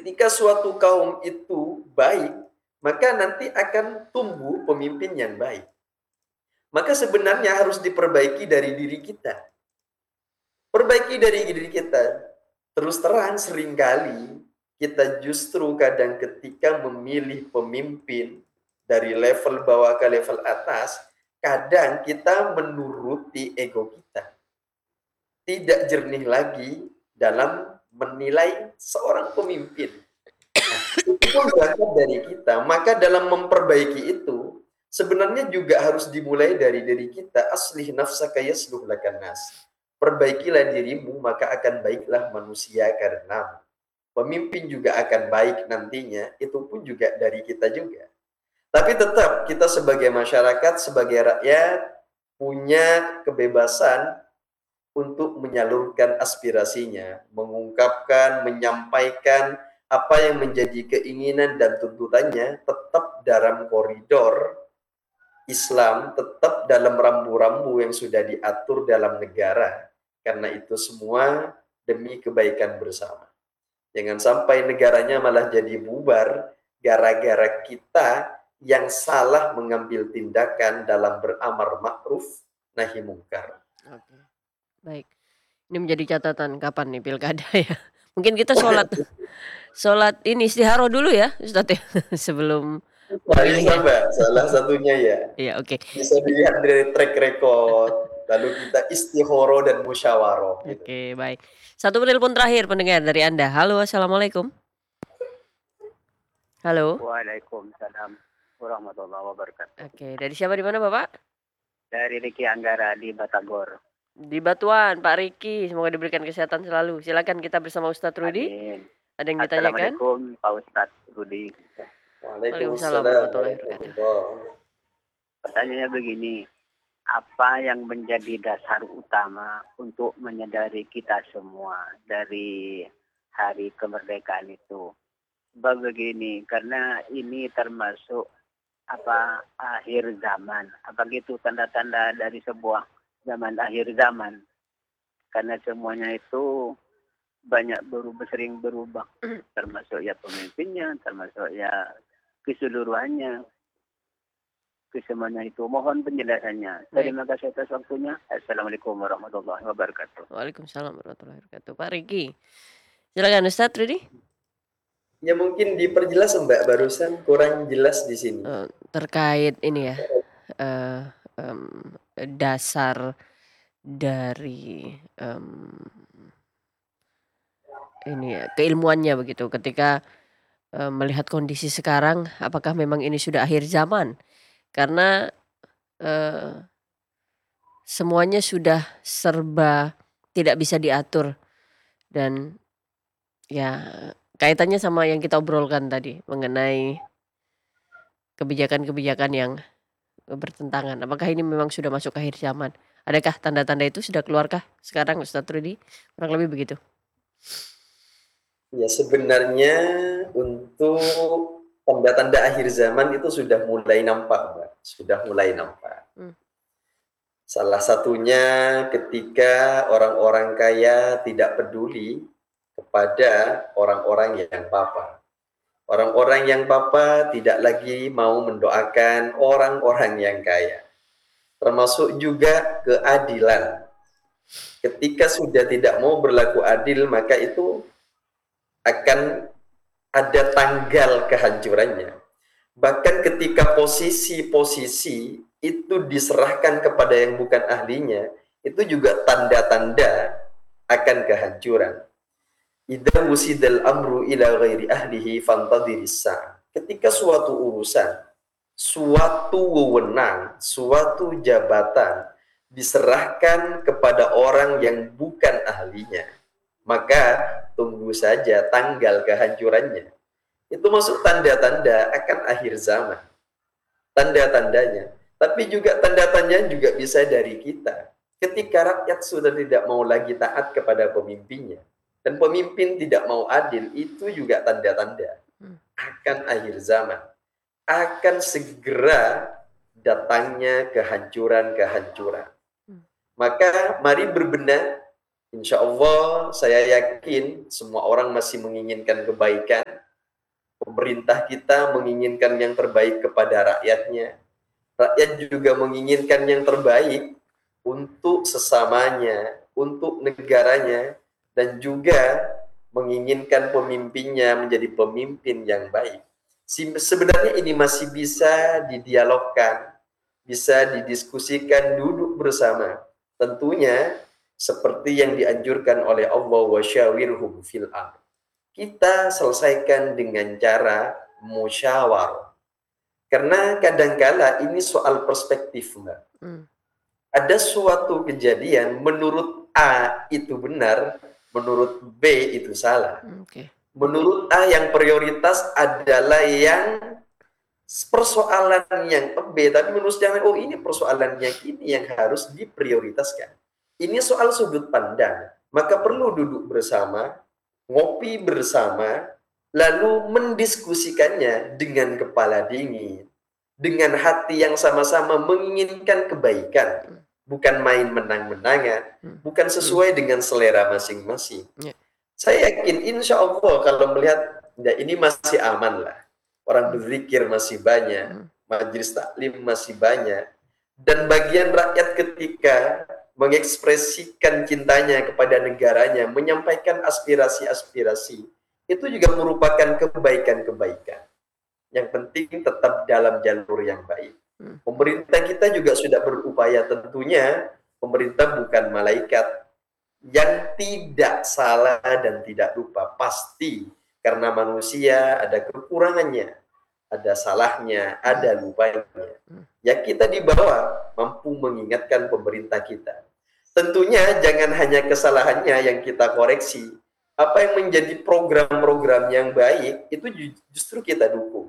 Ketika suatu kaum itu baik, maka nanti akan tumbuh pemimpin yang baik. Maka sebenarnya harus diperbaiki dari diri kita. Perbaiki dari diri kita. Terus terang seringkali kita justru kadang ketika memilih pemimpin dari level bawah ke level atas, kadang kita menuruti ego kita. Tidak jernih lagi dalam menilai seorang pemimpin. Nah, itu pun berangkat dari kita. Maka dalam memperbaiki itu, sebenarnya juga harus dimulai dari diri kita. Aslih nafsaka yasluh lakan nas. Perbaikilah dirimu, maka akan baiklah manusia karenamu. Pemimpin juga akan baik nantinya, itu pun juga dari kita juga. Tapi tetap kita sebagai masyarakat, sebagai rakyat, punya kebebasan untuk menyalurkan aspirasinya, mengungkapkan, menyampaikan apa yang menjadi keinginan dan tuntutannya tetap dalam koridor Islam, tetap dalam rambu-rambu yang sudah diatur dalam negara. Karena itu semua demi kebaikan bersama. Jangan sampai negaranya malah jadi bubar gara-gara kita yang salah mengambil tindakan dalam beramar ma'ruf nahi mungkar. Oke. Baik. Ini menjadi catatan kapan nih pilkada ya? Mungkin kita sholat ini istiharo dulu ya Ustadz ya sebelum memilih Bisa ya. Mbak, salah satunya ya. Iya oke. Bisa dilihat dari track record, lalu kita istihoro dan musyawarah gitu. Oke baik. Satu penelpon terakhir pendengar dari Anda. Halo assalamualaikum. Halo. Waalaikumsalam warahmatullahi wabarakatuh. Oke dari siapa di mana Bapak? Dari Riki Anggara di Batagor. Di Batuan Pak Riki. Semoga diberikan kesehatan selalu. Silakan kita bersama Ustadz Rudi. Amin. Ada yang ditanyakan? Assalamualaikum Pak Ustadz Rudi. Waalaikumsalam warahmatullahi wabarakatuh. Pertanyaannya begini, apa yang menjadi dasar utama untuk menyadari kita semua dari hari kemerdekaan itu? Begini, karena ini termasuk akhir zaman. Apa gitu tanda-tanda dari sebuah zaman akhir zaman? Karena semuanya itu banyak sering berubah, termasuk ya pemimpinnya, termasuk ya keseluruhannya. Kesemuanya itu mohon penjelasannya. Terima kasih atas waktunya. Assalamualaikum warahmatullahi wabarakatuh. Waalaikumsalam warahmatullahi wabarakatuh. Pak Riki, silakan Ustadz Rudi. Ya mungkin diperjelas Mbak, barusan kurang jelas di sini. Terkait ini ya, dasar dari ini ya, keilmuannya begitu. Ketika melihat kondisi sekarang, apakah memang ini sudah akhir zaman? Karena semuanya sudah serba tidak bisa diatur dan ya kaitannya sama yang kita obrolkan tadi mengenai kebijakan-kebijakan yang bertentangan. Apakah ini memang sudah masuk akhir zaman? Adakah tanda-tanda itu sudah keluarkah sekarang Ustadz Rudi? Kurang lebih begitu. Ya sebenarnya untuk tanda-tanda akhir zaman itu sudah mulai nampak Mbak. Sudah mulai nampak. Salah satunya ketika orang-orang kaya tidak peduli kepada orang-orang yang papa. Orang-orang yang papa tidak lagi mau mendoakan orang-orang yang kaya. Termasuk juga keadilan. Ketika sudah tidak mau berlaku adil, maka itu akan ada tanggal kehancurannya. Bahkan ketika posisi-posisi itu diserahkan kepada yang bukan ahlinya, itu juga tanda-tanda akan kehancuran. Idza wusidal amru ila ghairi ahlihi fantadhiris sa'ah. Ketika suatu urusan, suatu wewenang, suatu jabatan diserahkan kepada orang yang bukan ahlinya, maka tunggu saja tanggal kehancurannya. Itu masuk tanda-tanda akan akhir zaman. Tanda-tandanya. Tapi juga tanda-tandanya juga bisa dari kita. Ketika rakyat sudah tidak mau lagi taat kepada pemimpinnya, dan pemimpin tidak mau adil, itu juga tanda-tanda akan akhir zaman. Akan segera datangnya kehancuran-kehancuran. Maka mari berbenah. Insya Allah saya yakin semua orang masih menginginkan kebaikan. Pemerintah kita menginginkan yang terbaik kepada rakyatnya. Rakyat juga menginginkan yang terbaik untuk sesamanya, untuk negaranya, dan juga menginginkan pemimpinnya menjadi pemimpin yang baik. Sebenarnya ini masih bisa didialogkan, bisa didiskusikan, duduk bersama. Tentunya seperti yang dianjurkan oleh Allah, wasyawirhum fil amr. Kita selesaikan dengan cara musyawarah. Karena kadangkala ini soal perspektif, Mbak. Ada suatu kejadian menurut A itu benar, menurut B itu salah. Menurut A yang prioritas adalah yang persoalan yang B, tapi menurut yang oh ini persoalannya ini yang harus diprioritaskan. Ini soal sudut pandang, maka perlu duduk bersama, ngopi bersama, lalu mendiskusikannya dengan kepala dingin, dengan hati yang sama-sama menginginkan kebaikan, bukan main menang-menangan, bukan sesuai dengan selera masing-masing. Saya yakin insya Allah kalau melihat ya ini masih aman lah. Orang berzikir masih banyak, majelis taklim masih banyak, dan bagian rakyat ketika mengekspresikan cintanya kepada negaranya, menyampaikan aspirasi-aspirasi, itu juga merupakan kebaikan-kebaikan. Yang penting tetap dalam jalur yang baik. Pemerintah kita juga sudah berupaya, tentunya pemerintah bukan malaikat yang tidak salah dan tidak lupa, pasti. Karena manusia ada kekurangannya, ada salahnya, ada lupanya. Ya kita di bawah mampu mengingatkan pemerintah kita. Tentunya jangan hanya kesalahannya yang kita koreksi. Apa yang menjadi program-program yang baik, itu justru kita dukung.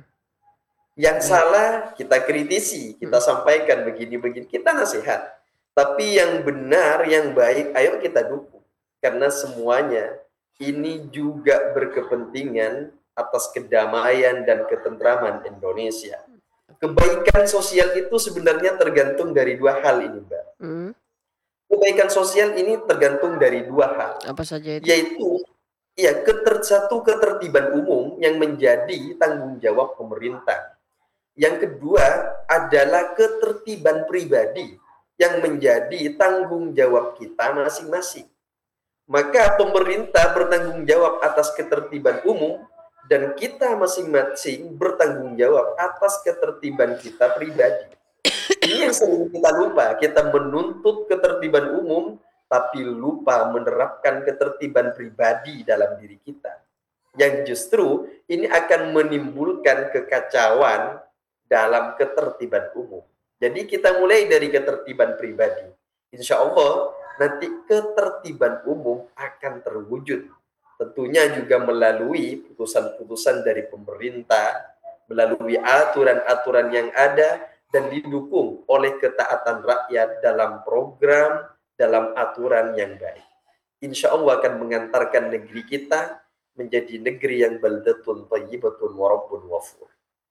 Yang salah kita kritisi, kita sampaikan begini-begini, kita nasihat. Tapi yang benar, yang baik, ayo kita dukung. Karena semuanya ini juga berkepentingan atas kedamaian dan ketentraman Indonesia. Kebaikan sosial itu sebenarnya tergantung dari dua hal ini, Mbak. Kebaikan sosial ini tergantung dari dua hal. Apa saja itu? Yaitu, ya, satu ketertiban umum yang menjadi tanggung jawab pemerintah. Yang kedua adalah ketertiban pribadi yang menjadi tanggung jawab kita masing-masing. Maka pemerintah bertanggung jawab atas ketertiban umum dan kita masing-masing bertanggung jawab atas ketertiban kita pribadi. Ini yang sering kita lupa, kita menuntut ketertiban umum tapi lupa menerapkan ketertiban pribadi dalam diri kita. Yang justru ini akan menimbulkan kekacauan dalam ketertiban umum. Jadi kita mulai dari ketertiban pribadi. Insya Allah nanti ketertiban umum akan terwujud. Tentunya juga melalui putusan-putusan dari pemerintah, melalui aturan-aturan yang ada, dan didukung oleh ketaatan rakyat dalam program, dalam aturan yang baik. Insya Allah akan mengantarkan negeri kita menjadi negeri yang baldatun thayyibatun wa rabbun ghafur.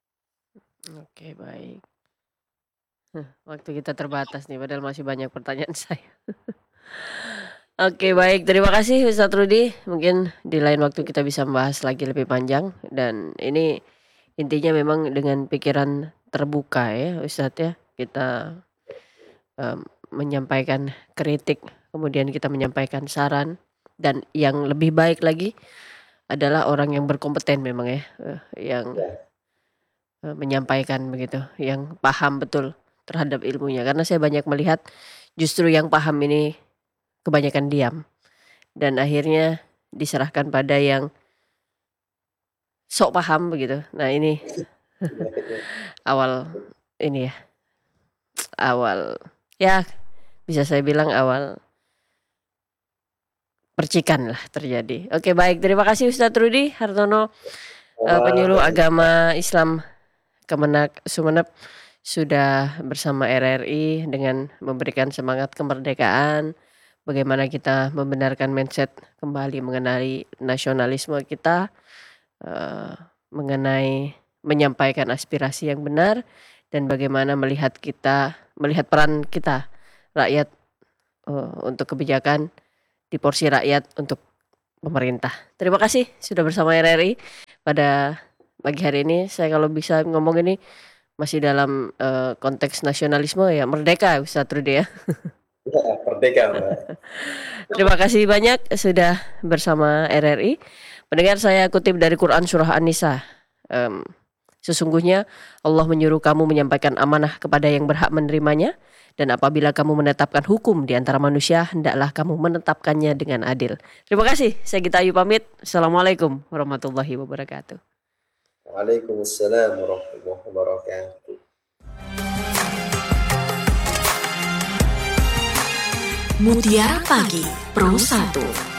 Oke, baik. Waktu kita terbatas nih, padahal masih banyak pertanyaan saya. Oke, baik. Terima kasih Ustadz Rudi. Mungkin di lain waktu kita bisa membahas lagi lebih panjang. Dan ini intinya memang dengan pikiran terbuka ya Ustadz ya. Kita menyampaikan kritik, kemudian kita menyampaikan saran. Dan yang lebih baik lagi adalah orang yang berkompeten memang ya. Yang menyampaikan begitu, yang paham betul terhadap ilmunya. Karena saya banyak melihat justru yang paham ini kebanyakan diam. Dan akhirnya diserahkan pada yang sok paham begitu. Nah ini awal ini ya. Awal ya bisa saya bilang awal percikan lah terjadi. Oke, baik. Terima kasih Ustadz Rudi Hartono, penyuluh agama Islam Kemenak Sumeneb, sudah bersama RRI dengan memberikan semangat kemerdekaan, bagaimana kita membenarkan mindset kembali mengenai nasionalisme kita, mengenai menyampaikan aspirasi yang benar, dan bagaimana melihat peran kita rakyat untuk kebijakan di porsi rakyat untuk pemerintah. Terima kasih sudah bersama RRI pada pagi hari ini. Saya kalau bisa ngomong ini masih dalam konteks nasionalisme ya, merdeka Ustaz Rudi ya. Ya, merdeka Mbak. Terima kasih banyak sudah bersama RRI. Pendengar, saya kutip dari Quran surah An-Nisa. Sesungguhnya Allah menyuruh kamu menyampaikan amanah kepada yang berhak menerimanya, dan apabila kamu menetapkan hukum di antara manusia, hendaklah kamu menetapkannya dengan adil. Terima kasih. Saya Gita Ayu pamit. Assalamualaikum warahmatullahi wabarakatuh. Waalaikumsalam warahmatullahi wabarakatuh. Mutiara Pagi Pro 1.